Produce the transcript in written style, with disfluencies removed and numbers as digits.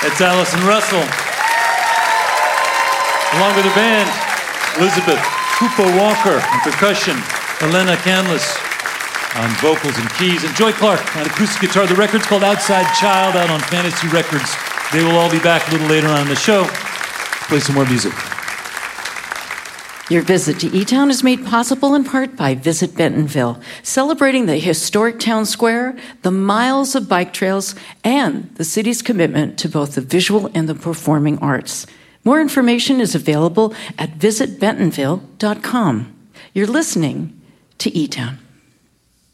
It's Allison Russell. Along with her band, Elizabeth Hoopa Walker on percussion, Elena Canlis on vocals and keys, and Joy Clark on acoustic guitar. The record's called Outside Child, out on Fantasy Records. They will all be back a little later on in the show. Play some more music. Your visit to E-Town is made possible in part by Visit Bentonville, celebrating the historic town square, the miles of bike trails, and the city's commitment to both the visual and the performing arts. More information is available at visitbentonville.com. You're listening to E-Town.